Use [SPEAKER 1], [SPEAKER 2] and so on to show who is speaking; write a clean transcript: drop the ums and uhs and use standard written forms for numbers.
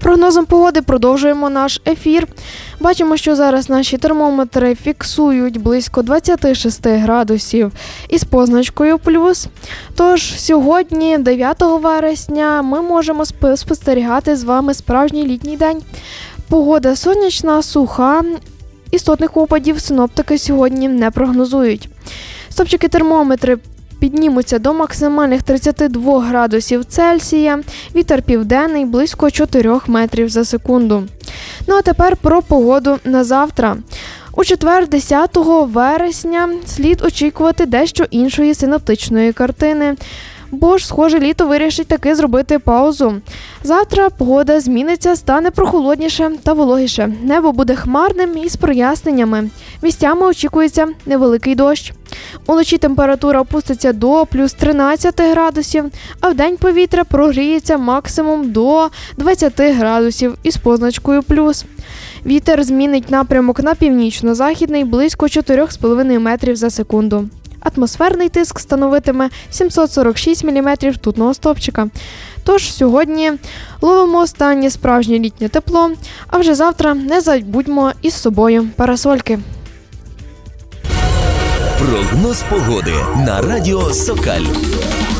[SPEAKER 1] Прогнозом погоди продовжуємо наш ефір. Бачимо, що зараз наші термометри фіксують близько 26 градусів із позначкою плюс. Тож сьогодні, 9 вересня, ми можемо спостерігати з вами справжній літній день. Погода сонячна, суха, істотних опадів синоптики сьогодні не прогнозують. Стопчики термометри піднімуться до максимальних 32 градусів Цельсія, вітер південний близько 4 метрів за секунду. Ну а тепер про погоду на завтра. У четвер, 10 вересня, слід очікувати дещо іншої синоптичної картини. Бо ж, схоже, літо вирішить таки зробити паузу. Завтра погода зміниться, стане прохолодніше та вологіше. Небо буде хмарним і з проясненнями. Місцями очікується невеликий дощ. Уночі температура опуститься до плюс 13 градусів, а вдень повітря прогріється максимум до 20 градусів із позначкою плюс. Вітер змінить напрямок на північно-західний близько 4,5 метрів за секунду. Атмосферний тиск становитиме 746 мм ртутного стовпчика. Тож сьогодні ловимо останнє справжнє літнє тепло, а вже завтра не забудьмо із собою парасольки.
[SPEAKER 2] Прогноз погоди на радіо Сокаль.